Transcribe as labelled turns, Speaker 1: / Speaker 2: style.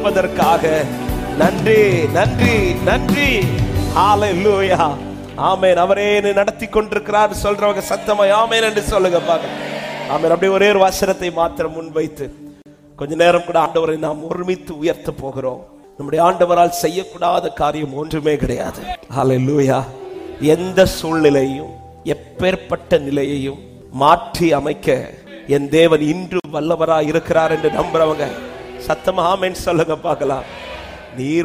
Speaker 1: நடத்துவதற்காக நன்றி, நன்றி, நன்றி. ஹல்லேலூயா, ஆமென். அவரே என்னை நடத்தி கொண்டிருக்கிறார் சொல்றவங்க சத்தமா ஆமென் என்று சொல்லுங்க பாருங்க. ஆமென். அப்படியே ஒரே ஒரு வசனத்தை மாத்திரம் முன்வைத்து கொஞ்ச நேரம் கூட ஆண்டவரை நாம் ஒருமித்து உயர்த்த போகிறோம். நம்முடைய ஆண்டவரால் செய்யக்கூடாத காரியம் ஒன்றுமே கிடையாது. ஹல்லேலூயா. எந்த சூழ்நிலையும் எப்பேற்பட்ட நிலையையும் மாற்றி அமைக்க என் தேவன் இன்று வல்லவராய் இருக்கிறார் என்று நம்புறவங்க சத்தமா ஆமென் சொல்லுங்க பார்க்கலாம். நீர்